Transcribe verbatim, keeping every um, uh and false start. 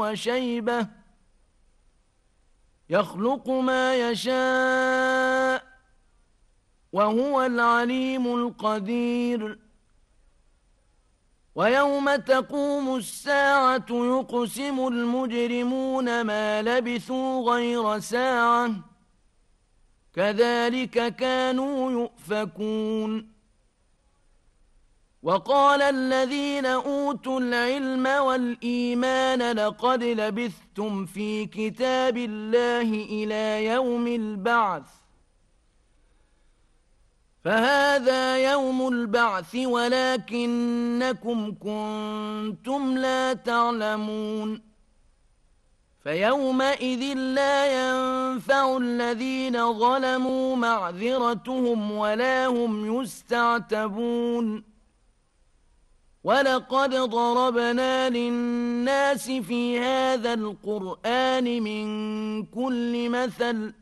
وشيبة يخلق ما يشاء وهو العليم القدير ويوم تقوم الساعة يقسم المجرمون ما لبثوا غير ساعة كذلك كانوا يؤفكون وقال الذين أوتوا العلم والإيمان لقد لبثتم في كتاب الله إلى يوم البعث فهذا يوم البعث ولكنكم كنتم لا تعلمون فيومئذ لا ينفع الذين ظلموا معذرتهم ولا هم يستعتبون ولقد ضربنا للناس في هذا القرآن من كل مثل